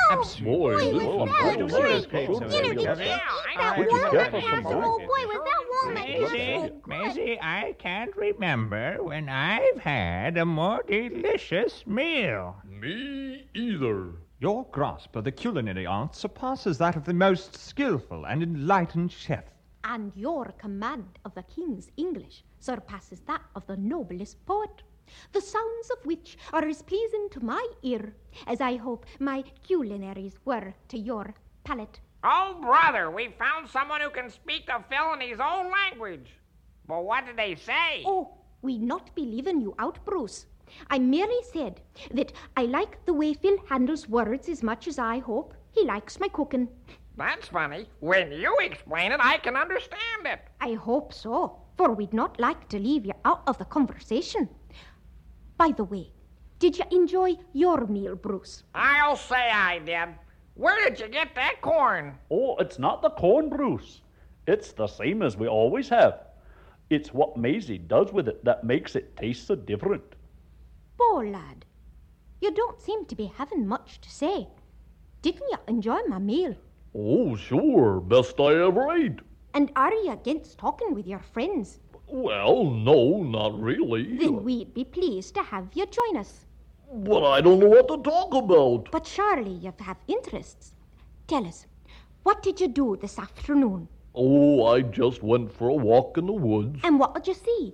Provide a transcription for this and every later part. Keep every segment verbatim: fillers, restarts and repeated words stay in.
Boy, was that great. You know, did you eat that walnut, Castle? Oh, boy, was that walnut just so good. Maisie, I can't remember when I've had a more delicious meal. Me either. Your grasp of the culinary art surpasses that of the most skillful and enlightened chef. And your command of the king's English surpasses that of the noblest poet, the sounds of which are as pleasing to my ear as I hope my culinaries were to your palate. Oh, brother, we found someone who can speak to Phil in his own language. But what did they say? Oh, we not be leaving you out, Bruce. I merely said that I like the way Phil handles words as much as I hope he likes my cooking. That's funny. When you explain it, I can understand it. I hope so, for we'd not like to leave you out of the conversation. By the way, did you enjoy your meal, Bruce? I'll say I did. Where did you get that corn? Oh, it's not the corn, Bruce. It's the same as we always have. It's what Maisie does with it that makes it taste so different. Bo, lad, you don't seem to be having much to say. Didn't you enjoy my meal? Oh, sure. Best I ever ate. And are you against talking with your friends? Well, no, not really. Then we'd be pleased to have you join us. But I don't know what to talk about. But surely you have interests. Tell us, what did you do this afternoon? Oh, I just went for a walk in the woods. And what did you see?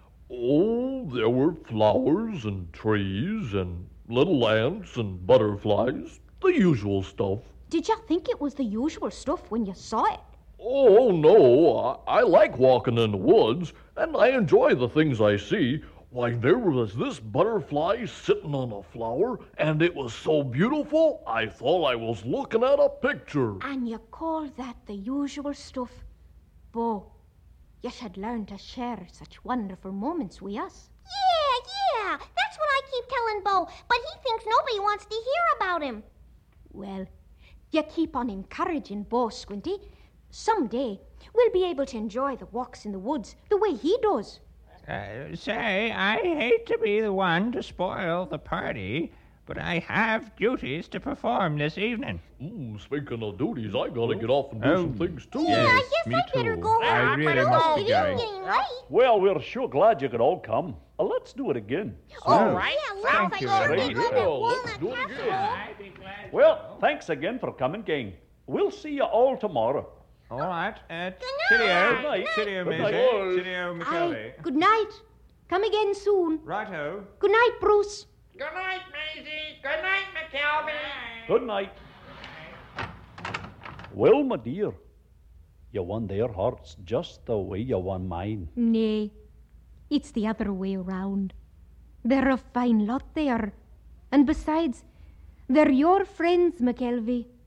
Oh, there were flowers and trees and little ants and butterflies. The usual stuff. Did you think it was the usual stuff when you saw it? Oh, no. I, I like walking in the woods, and I enjoy the things I see. Why, there was this butterfly sitting on a flower, and it was so beautiful, I thought I was looking at a picture. And you call that the usual stuff? Bo, you should learn to share such wonderful moments with us. Yeah, yeah, that's what I keep telling Bo, but he thinks nobody wants to hear about him. Well, you keep on encouraging Bo, Squinty. Someday, we'll be able to enjoy the walks in the woods the way he does. Uh, say, I hate to be the one to spoil the party, but I have duties to perform this evening. Mm, speaking of duties, I gotta get off and do Oh, some things, too. Yeah, I Yes, guess me I better too. go. I home. really Oh, must be it is going. getting late. Well, we're sure glad you could all come. Uh, let's do it again. All right. Yeah, Sounds let's you like very sure we go to Well, let's Walnut do it Castle. again. I'd be glad. Well, thanks again for coming, gang. We'll see you all tomorrow. All right. Uh, night. cheerio. Good night. Cheerio, Good Maisie. night. Cheerio, Aye, McKelvey. good night. Come again soon. Righto. Good night, Bruce. Good night, Maisie. Good night, McKelvey. Good night. Well, my dear, you won their hearts just the way you won mine. Nay, it's the other way round. They're a fine lot, they are. And besides, they're your friends, McKelvey.